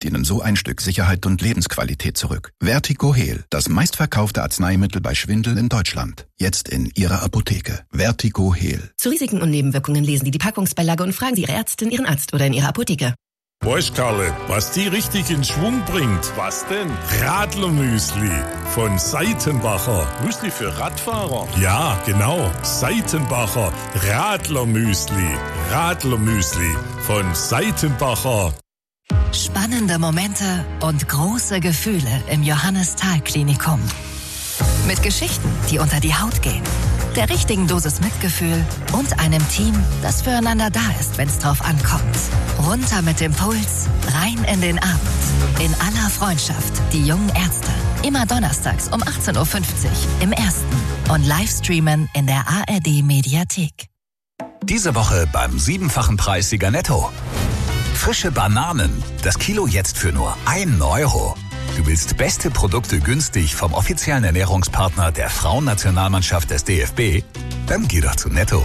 Ihnen so ein Stück Sicherheit und Lebensqualität zurück. Vertigo-Heal, das meistverkaufte Arzneimittel bei Schwindel in Deutschland. Jetzt in Ihrer Apotheke. Vertigo-Heal. Zu Risiken und Nebenwirkungen lesen Sie die Packungsbeilage und fragen Sie Ihre Ärztin, Ihren Arzt oder in Ihrer Apotheke. Weißt Karle, was die richtig in Schwung bringt? Was denn? Radlermüsli von Seitenbacher. Müsli für Radfahrer? Ja, genau. Seitenbacher Radlermüsli. Radlermüsli von Seitenbacher. Spannende Momente und große Gefühle im Johannes-Thal-Klinikum. Mit Geschichten, die unter die Haut gehen, der richtigen Dosis Mitgefühl und einem Team, das füreinander da ist, wenn es drauf ankommt. Runter mit dem Puls, rein in den Abend. In aller Freundschaft, die jungen Ärzte. Immer donnerstags um 18.50 Uhr im Ersten und Livestreamen in der ARD-Mediathek. Diese Woche beim 7-fachen Preissieger Netto. Frische Bananen, das Kilo jetzt für nur 1 Euro. Du willst beste Produkte günstig vom offiziellen Ernährungspartner der Frauennationalmannschaft des DFB? Dann geh doch zu Netto.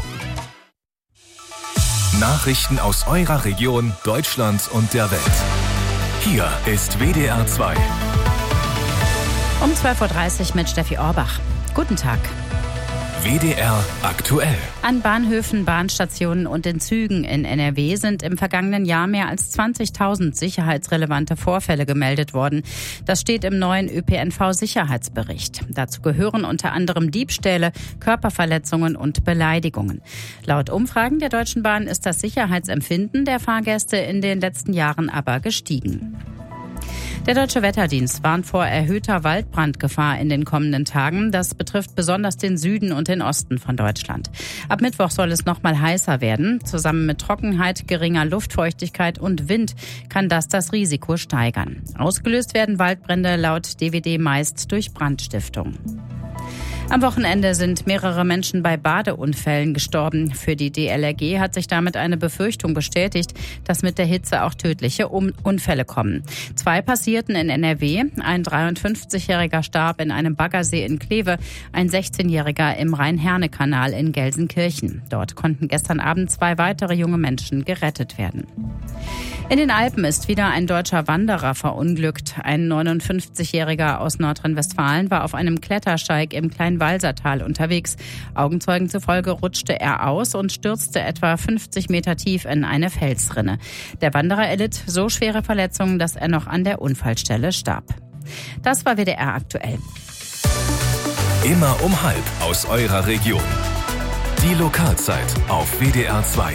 Nachrichten aus eurer Region, Deutschland und der Welt. Hier ist WDR 2. Um 12.30 Uhr mit Steffi Orbach. Guten Tag. WDR aktuell. An Bahnhöfen, Bahnstationen und in Zügen in NRW sind im vergangenen Jahr mehr als 20.000 sicherheitsrelevante Vorfälle gemeldet worden. Das steht im neuen ÖPNV-Sicherheitsbericht. Dazu gehören unter anderem Diebstähle, Körperverletzungen und Beleidigungen. Laut Umfragen der Deutschen Bahn ist das Sicherheitsempfinden der Fahrgäste in den letzten Jahren aber gestiegen. Der Deutsche Wetterdienst warnt vor erhöhter Waldbrandgefahr in den kommenden Tagen. Das betrifft besonders den Süden und den Osten von Deutschland. Ab Mittwoch soll es noch mal heißer werden. Zusammen mit Trockenheit, geringer Luftfeuchtigkeit und Wind kann das Risiko steigern. Ausgelöst werden Waldbrände laut DWD meist durch Brandstiftung. Am Wochenende sind mehrere Menschen bei Badeunfällen gestorben. Für die DLRG hat sich damit eine Befürchtung bestätigt, dass mit der Hitze auch tödliche Unfälle kommen. 2 passierten in NRW. Ein 53-Jähriger starb in einem Baggersee in Kleve, ein 16-Jähriger im Rhein-Herne-Kanal in Gelsenkirchen. Dort konnten gestern Abend 2 weitere junge Menschen gerettet werden. In den Alpen ist wieder ein deutscher Wanderer verunglückt. Ein 59-Jähriger aus Nordrhein-Westfalen war auf einem Klettersteig im Kleinwalsertal unterwegs. Augenzeugen zufolge rutschte er aus und stürzte etwa 50 Meter tief in eine Felsrinne. Der Wanderer erlitt so schwere Verletzungen, dass er noch an der Unfallstelle starb. Das war WDR aktuell. Immer um 12 aus eurer Region. Die Lokalzeit auf WDR 2.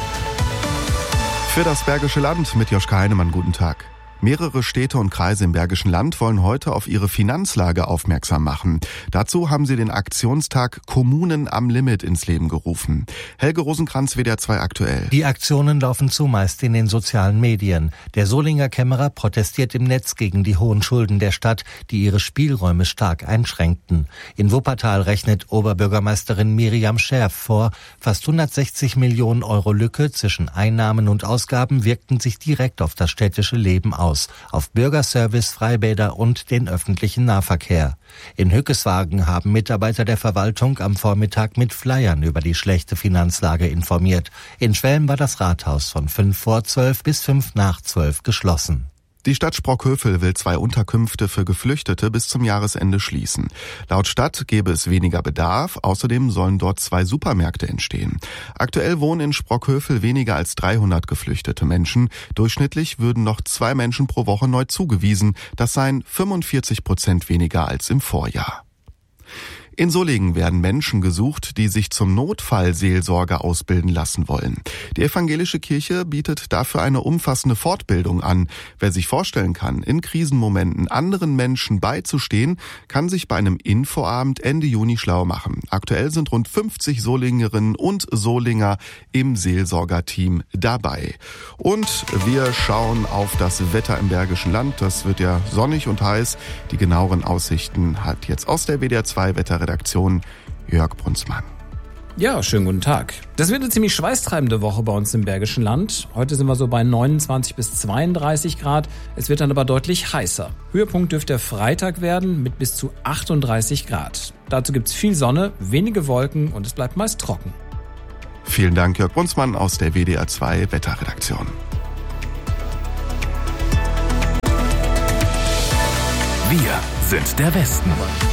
Für das Bergische Land mit Joschka Heinemann, guten Tag. Mehrere Städte und Kreise im Bergischen Land wollen heute auf ihre Finanzlage aufmerksam machen. Dazu haben sie den Aktionstag Kommunen am Limit ins Leben gerufen. Helge Rosenkranz, WDR 2 aktuell. Die Aktionen laufen zumeist in den sozialen Medien. Der Solinger Kämmerer protestiert im Netz gegen die hohen Schulden der Stadt, die ihre Spielräume stark einschränkten. In Wuppertal rechnet Oberbürgermeisterin Miriam Scherf vor, fast 160 Millionen Euro Lücke zwischen Einnahmen und Ausgaben wirkten sich direkt auf das städtische Leben aus. Auf Bürgerservice, Freibäder und den öffentlichen Nahverkehr. In Hückeswagen haben Mitarbeiter der Verwaltung am Vormittag mit Flyern über die schlechte Finanzlage informiert. In Schwelm war das Rathaus von 11:45 bis 11:55 geschlossen. Die Stadt Sprockhövel will 2 Unterkünfte für Geflüchtete bis zum Jahresende schließen. Laut Stadt gäbe es weniger Bedarf, außerdem sollen dort 2 Supermärkte entstehen. Aktuell wohnen in Sprockhövel weniger als 300 geflüchtete Menschen. Durchschnittlich würden noch 2 Menschen pro Woche neu zugewiesen. Das seien 45% weniger als im Vorjahr. In Solingen werden Menschen gesucht, die sich zum Notfallseelsorger ausbilden lassen wollen. Die evangelische Kirche bietet dafür eine umfassende Fortbildung an. Wer sich vorstellen kann, in Krisenmomenten anderen Menschen beizustehen, kann sich bei einem Infoabend Ende Juni schlau machen. Aktuell sind rund 50 Solingerinnen und Solinger im Seelsorgerteam dabei. Und wir schauen auf das Wetter im Bergischen Land. Das wird ja sonnig und heiß. Die genaueren Aussichten hat jetzt aus der WDR 2 Wetterredaktion Jörg Brunzmann. Ja, schönen guten Tag. Das wird eine ziemlich schweißtreibende Woche bei uns im Bergischen Land. Heute sind wir so bei 29 bis 32 Grad. Es wird dann aber deutlich heißer. Höhepunkt dürfte der Freitag werden mit bis zu 38 Grad. Dazu gibt's viel Sonne, wenige Wolken und es bleibt meist trocken. Vielen Dank, Jörg Brunzmann aus der WDR 2 Wetterredaktion. Wir sind der Westen.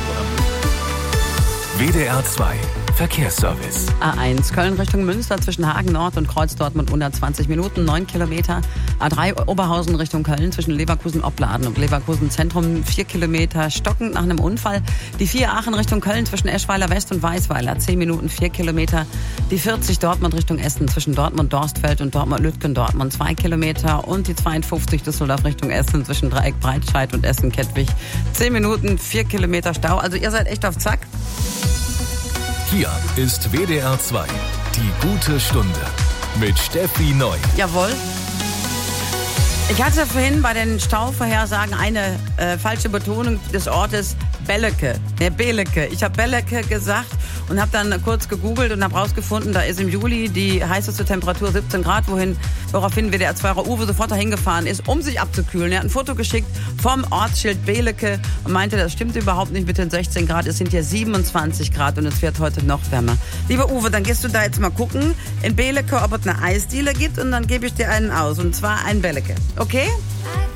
WDR 2 Verkehrsservice. A1 Köln Richtung Münster zwischen Hagen Nord und Kreuz Dortmund 120 Minuten, 9 Kilometer. A3 Oberhausen Richtung Köln zwischen Leverkusen-Opladen und Leverkusen Zentrum 4 Kilometer stockend nach einem Unfall. Die 4 Aachen Richtung Köln zwischen Eschweiler West und Weißweiler 10 Minuten 4 Kilometer. Die 40 Dortmund Richtung Essen zwischen Dortmund-Dorstfeld und Dortmund-Lütgendortmund 2 Kilometer. Und die 52 Düsseldorf Richtung Essen zwischen Dreieck Breitscheid und Essen-Kettwig 10 Minuten 4 Kilometer Stau. Also ihr seid echt auf Zack. Hier ist WDR 2, die gute Stunde mit Steffi Neu. Jawohl. Ich hatte vorhin bei den Stauvorhersagen eine falsche Betonung des Ortes Belecke. Belecke. Ich habe Belecke gesagt und habe dann kurz gegoogelt und habe rausgefunden, da ist im Juli die heißeste Temperatur 17 Grad, woraufhin WDR 2 Uwe sofort dahin gefahren ist, um sich abzukühlen. Er hat ein Foto geschickt vom Ortsschild Belecke und meinte, das stimmt überhaupt nicht mit den 16 Grad. Es sind hier 27 Grad und es wird heute noch wärmer. Lieber Uwe, dann gehst du da jetzt mal gucken in Belecke, ob es eine Eisdiele gibt und dann gebe ich dir einen aus. Und zwar einen Belecke. Okay?